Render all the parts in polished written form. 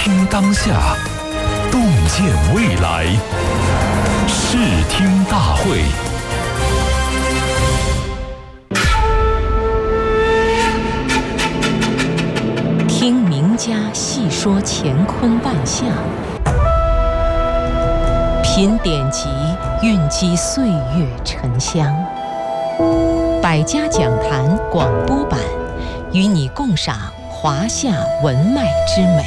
听当下，洞见未来。视听大会。 听名家细说乾坤万象，品典籍蕴积岁月沉香。百家讲坛广播版，与你共赏华夏文脉之美。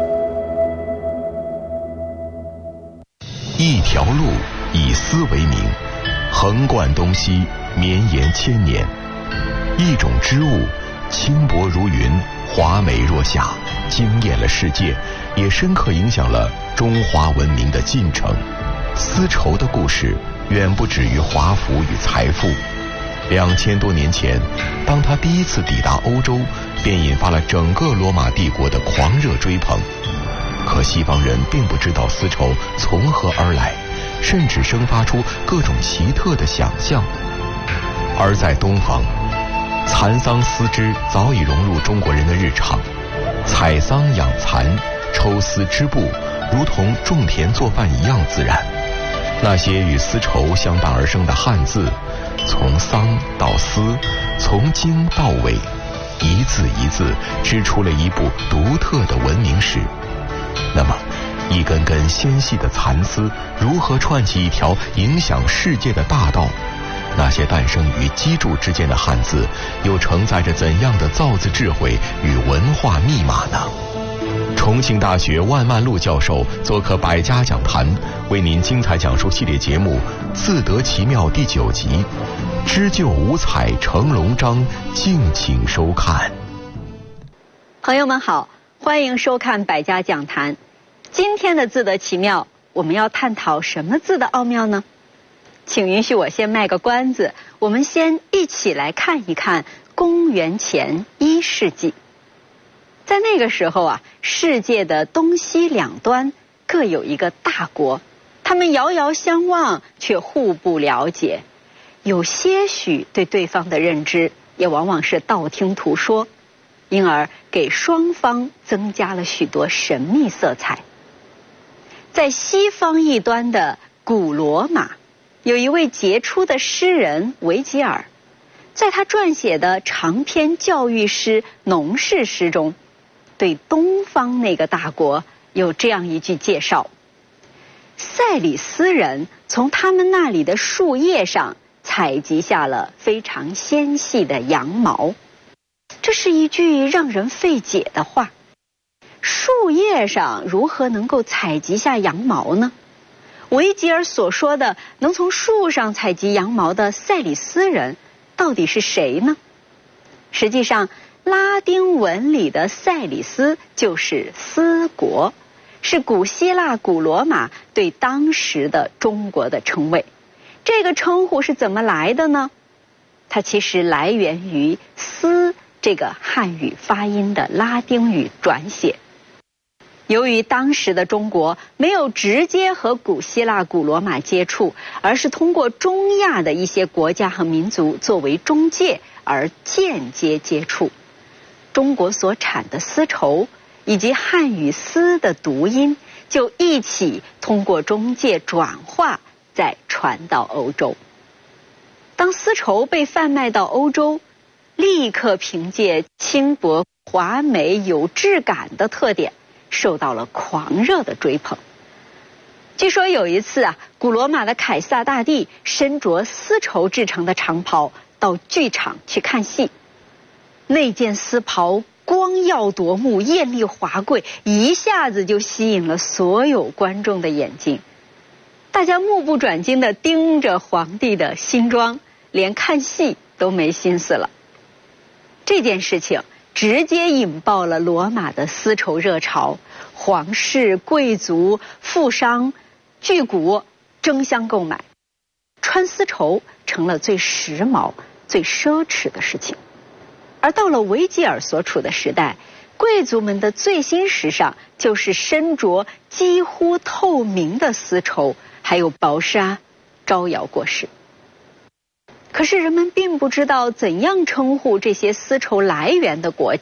一条路以丝为名，横贯东西，绵延千年。一种织物，轻薄如云，华美若夏，惊艳了世界，也深刻影响了中华文明的进程。丝绸的故事远不止于华服与财富。2000多年前，当它第一次抵达欧洲，便引发了整个罗马帝国的狂热追捧。可西方人并不知道丝绸从何而来，甚至生发出各种奇特的想象。而在东方，蚕桑丝织早已融入中国人的日常，采桑养蚕，抽丝织布，如同种田做饭一样自然。那些与丝绸相伴而生的汉字，从桑到丝，从经到纬，一字一字织出了一部独特的文明史。那么，一根根纤细的蚕丝如何串起一条影响世界的大道？那些诞生于机杼之间的汉字，又承载着怎样的造字智慧与文化密码呢？重庆大学万曼璐教授做客百家讲坛，为您精彩讲述系列节目《自得其妙》第9集，织就五彩成龙章，敬请收看。 朋友们好，欢迎收看百家讲坛。今天的自得其妙，我们要探讨什么字的奥妙呢？请允许我先卖个关子，我们先一起来看一看公元前1世纪。在那个时候啊，世界的东西两端各有一个大国，他们遥遥相望，却互不了解，有些许对对方的认知，也往往是道听途说，因而给双方增加了许多神秘色彩。在西方一端的古罗马，有一位杰出的诗人维吉尔，在他撰写的长篇教育诗《农事》诗中，对东方那个大国有这样一句介绍：塞里斯人从他们那里的树叶上采集下了非常纤细的羊毛。这是一句让人费解的话。树叶上如何能够采集下羊毛呢？维吉尔所说的能从树上采集羊毛的塞里斯人到底是谁呢？实际上，拉丁文里的塞里斯就是丝国，是古希腊古罗马对当时的中国的称谓。这个称呼是怎么来的呢？它其实来源于丝这个汉语发音的拉丁语转写。由于当时的中国没有直接和古希腊古罗马接触，而是通过中亚的一些国家和民族作为中介而间接接触，中国所产的丝绸以及汉语丝的读音就一起通过中介转化，再传到欧洲。当丝绸被贩卖到欧洲，立刻凭借轻薄、华美、有质感的特点，受到了狂热的追捧。据说有一次啊，古罗马的凯撒大帝身着丝绸制成的长袍到剧场去看戏，那件丝袍光耀夺目，艳丽华贵，一下子就吸引了所有观众的眼睛。大家目不转睛地盯着皇帝的新装，连看戏都没心思了。这件事情直接引爆了罗马的丝绸热潮，皇室、贵族、富商、巨贾争相购买，穿丝绸成了最时髦、最奢侈的事情。而到了维吉尔所处的时代，贵族们的最新时尚就是身着几乎透明的丝绸，还有薄纱，招摇过市。可是人们并不知道怎样称呼这些丝绸来源的国